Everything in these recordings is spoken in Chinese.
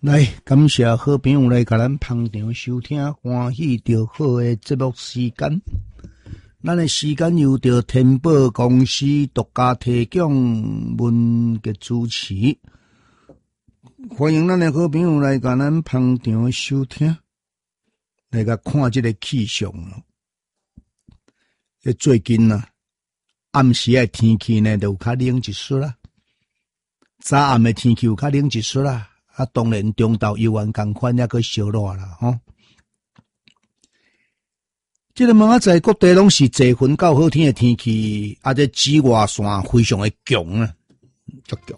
来，感谢好朋友来甲咱捧场收听，欢喜着好的节目时间。咱的时间由着天宝公司独家提供，文杰主持。欢迎咱的好朋友来甲咱捧场收听，来甲看这个气象。最近啊，暗时的天气呢，就有较冷一丝啦。早暗的天气有较冷一丝啦。啊，当然中昼游玩同款也去小热啦，吼。这个明仔载各地拢是侪云到好天的天气，啊，这紫外线非常的强啊，足强。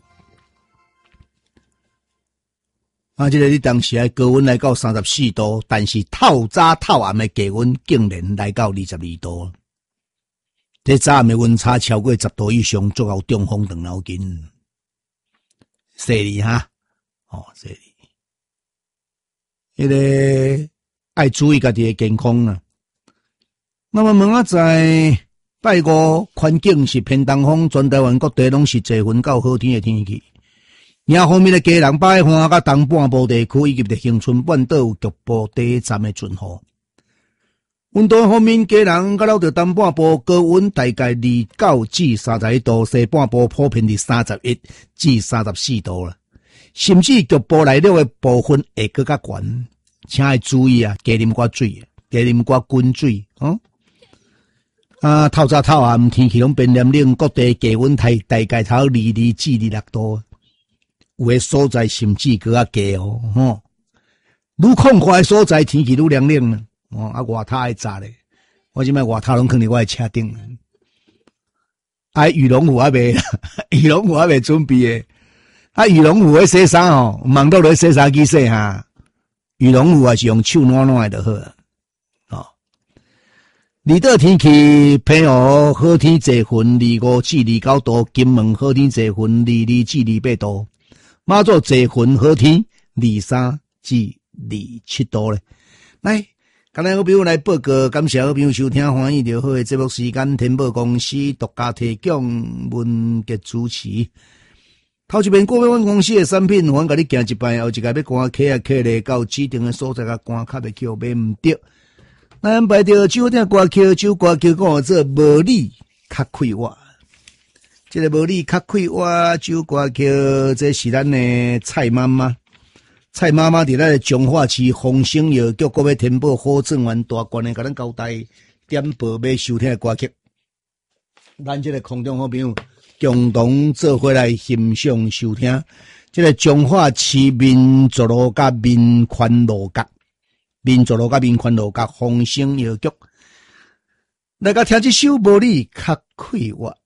啊，这个你当时高温来到34度，但是透早透暗的低温竟然来到22度。这早暗的温差超过10度以上，足有中风长脑筋，犀利哈！哦，犀利！爱注意家己的健康啊。那么明仔载拜五，环境是偏东风，全台湾各地拢是侪云到好天的天气。另方面的基隆、北海岸甲东半部地区以及的恒春半岛有局部第一站的阵雨。温度方面，基隆甲到着东半部高温大概29至31度，西半部普遍是31至34度了。甚至局部内陆的部分会更较悬，请要注意啊！加啉寡水，加啉寡滚水哦。啊，透早透暗天气拢变凉冷，各地低温大概头22至26度，有的所在甚至更较低哦。吼，愈空旷的所在天气愈凉冷了。哦，啊，外头爱炸咧，我即摆外头拢放伫我的车顶。啊，羽绒服还未，羽绒服还未准备诶。啊，羽绒服的洗衫哦，忙到咧洗衫机洗哈。羽绒服也是用手暖暖的就好啊。哦，离岛天气偏雨，好天侪云，25至29度；金门好天侪云，22至28度；马祖侪云好天，23至27度咧。来，刚才好朋友来报告，感谢好朋友收听，欢喜就好的节目时间，天宝公司独家提供，文杰主持。头一遍过买阮公司的产品，阮甲你行一摆，后一个要赶客啊客咧，到指定的所在甲赶卡袂去，买毋着。咱安排着酒店歌曲，酒歌曲讲做无你较快活。这个无你较快活酒歌曲，这是咱的蔡妈妈。蔡妈妈伫咱的彰化市丰兴药局，各位天宝好正源大罐的，甲咱交代点播要收听的歌曲。咱这个空中好朋友。共同做伙来欣赏收听，这个彰化市民族路甲民权路角，民族路甲民权路角丰兴药局，来甲听这首无你较快活。